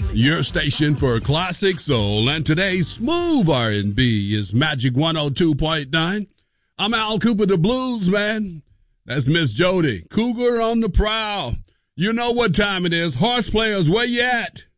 Your station for classic soul, and today's smooth R&B is Magic 102.9. I'm Al Cooper, the blues man. That's Miss Jody, Cougar on the prowl. You know what time it is. Horse players, where you at?